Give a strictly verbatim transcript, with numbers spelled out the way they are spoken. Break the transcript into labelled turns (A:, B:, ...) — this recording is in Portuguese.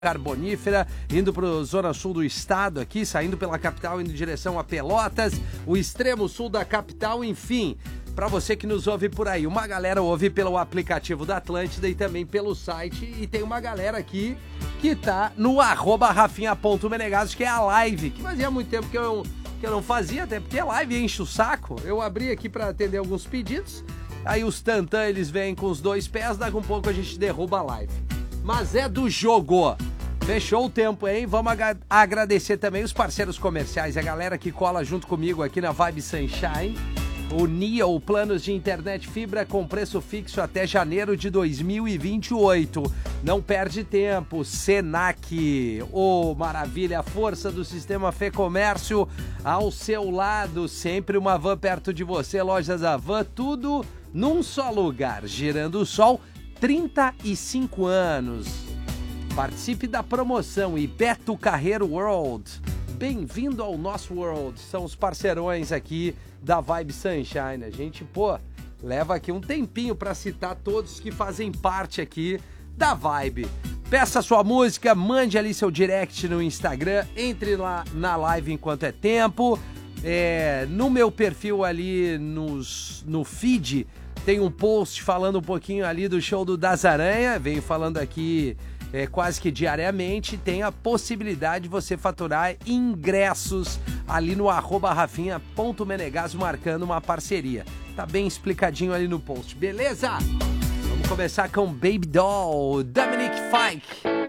A: Carbonífera, indo para a zona sul do estado aqui, saindo pela capital, indo em direção a Pelotas, o extremo sul da capital, enfim, para você que nos ouve por aí. Uma galera ouve pelo aplicativo da Atlântida e também pelo site, e tem uma galera aqui que tá no arroba rafinha.menegaso, que é a live, que fazia muito tempo que eu, que eu não fazia, até porque a live enche o saco. Eu abri aqui para atender alguns pedidos, aí os tantã, eles vêm com os dois pés, daqui um pouco a gente derruba a live. Mas é do jogo. Fechou o tempo, hein? Vamos ag- agradecer também os parceiros comerciais, a galera que cola junto comigo aqui na Vibe Sunshine. O Neo, planos de internet fibra com preço fixo até janeiro de dois mil e vinte e oito. Não perde tempo. Senac, ô oh, maravilha, força do sistema Fê Comércio ao seu lado. Sempre uma van perto de você. Lojas Avan, tudo num só lugar. Girando o Sol, trinta e cinco anos. Participe da promoção e Beto Carreiro World. Bem-vindo ao nosso World. São os parceirões aqui da Vibe Sunshine. A gente, pô, leva aqui um tempinho para citar todos que fazem parte aqui da Vibe. Peça sua música, mande ali seu direct no Instagram, entre lá na live enquanto é tempo. É, no meu perfil ali nos, no feed tem um post falando um pouquinho ali do show do Das Aranha. Venho falando aqui É, quase que diariamente. Tem a possibilidade de você faturar ingressos ali no arroba rafinha.menegaso, marcando uma parceria. Tá bem explicadinho ali no post, beleza? Vamos começar com Baby Doll, Dominic Fike.